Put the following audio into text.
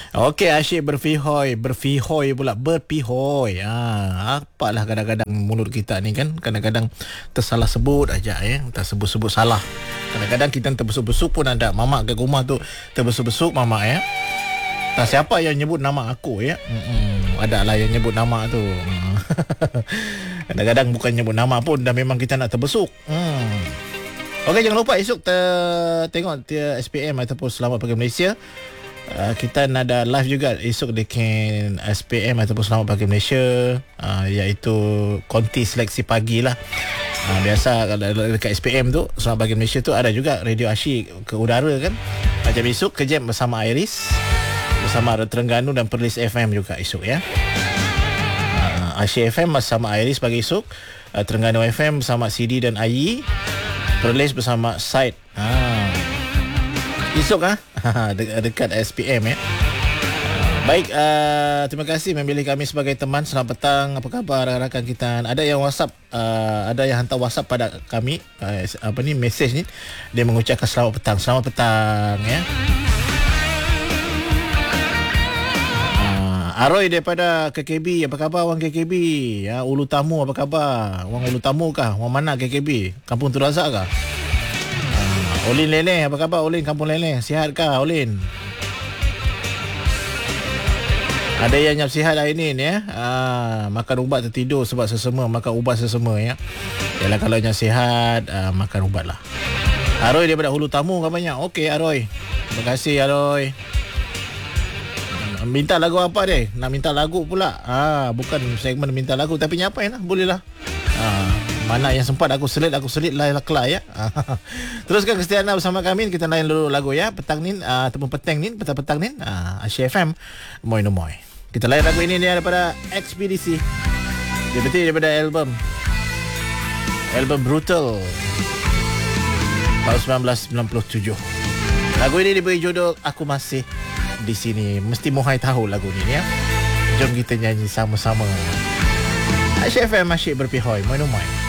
Okey, asyik berfihoy pula, berpihoy. Apalah kadang-kadang mulut kita ni kan, kadang-kadang tersalah sebut aja ya, tersebut-sebut salah. Kadang-kadang kita terbesuk-besuk pun ada. Mamak kat rumah tu terbesuk-besuk mamak ya. Tak siapa yang nyebut nama aku ya. Ada lah yang nyebut nama tu. Kadang-kadang bukan nyebut nama pun dah memang kita nak terbesuk. Okey, jangan lupa esok tengok SPM ataupun Selamat Pagi Malaysia. Kita ada live juga esok dekat SPM ataupun Selamat Pagi Malaysia, iaitu konti seleksi pagi lah. Biasa kalau dekat SPM tu, Selamat Pagi Malaysia tu ada juga Radio Asyik ke udara kan. Macam esok kejap bersama Iris, bersama Terengganu dan Perlis FM juga esok ya. Asyik FM bersama Iris pagi esok, Terengganu FM bersama CD dan Ayi, Perlis bersama Said. Esok dekat SPM ya. Baik, terima kasih memilih kami sebagai teman. Selamat petang. Apa khabar rakan-rakan kita? Ada yang WhatsApp, ada yang hantar WhatsApp pada kami, mesej ni. Dia mengucapkan selamat petang. Selamat petang ya. Aroy daripada KKB. Apa khabar orang KKB? Ya, Ulu Tamu apa khabar? Orang Ulu Tamu kah? Orang mana KKB? Kampung Tun Razak kah? Olin Leleh, apa khabar Olin Kampung Leleh? Sihat kah Olin? Ada yang nyap sihat hari ni ya. Makan ubat tertidur sebab sesama, makan ubat sesama ya. Yalah kalau nyap sihat, makan ubat lah. Aroy daripada Hulu Tamu kan banyak. Okey Aroy. Terima kasih Aroy. Minta lagu apa deh? Nak minta lagu pula. Bukan segmen minta lagu tapi nyapain lah, boleh lah. Mana yang sempat aku selit lah kelak ya. Teruskan kesetiaan bersama kami. Kita lain dulu lagu ya. Petang ni ataupun petang ni, petang ni. Asyik FM Moy No Moy. Kita lain lagu ini ni daripada Expedisi. Dia betul daripada album Brutal tahun 1997. Lagu ini diberi judul Aku Masih di Sini. Mesti Mohai tahu lagu ni ya. Jom kita nyanyi sama-sama. Asyik FM asyik berpihoy Moy No Moy.